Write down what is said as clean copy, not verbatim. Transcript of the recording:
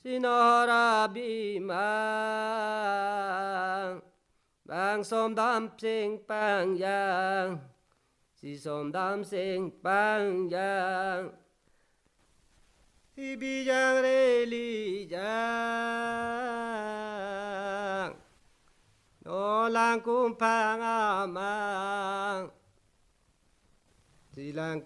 Sinora bimang bang som dam sing bang yang si som dam sing bang yang si bi yang re li yang no lang kum phang amang si lang